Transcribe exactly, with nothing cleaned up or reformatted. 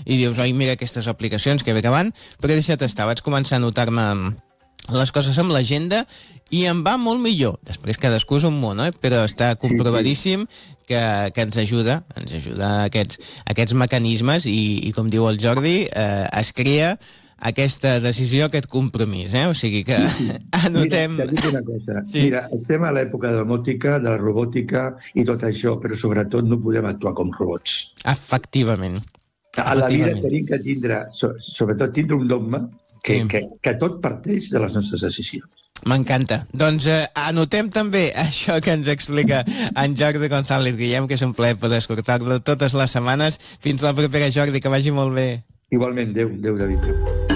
i dius, oi, mira aquestes aplicacions que bé que van, però deixa't estar, vaig començar a notar-me les coses amb l'agenda i em va molt millor. Després cadascú és un món, eh? Però està comprovadíssim que, que ens ajuda, ens ajuda a aquests, a aquests mecanismes i, i com diu el Jordi, eh, es crea aquesta decisió, aquest compromís, eh? O sigui que sí, sí. anotem... Mira, t'ha dit una cosa. Sí. Mira, estem a l'època de la domòtica, de la robòtica i tot això, però sobretot no podem actuar com robots. Efectivament. A la vida tenim que tindre, sobretot tindre un dogma que, sí. que, que tot parteix de les nostres decisions. M'encanta. Doncs eh, anotem també això que ens explica en Jordi González Guillem, que és un plaer poder escoltar-lo totes les setmanes. Fins la propera, Jordi, que vagi molt bé. Igualment, Déu, Déu, David.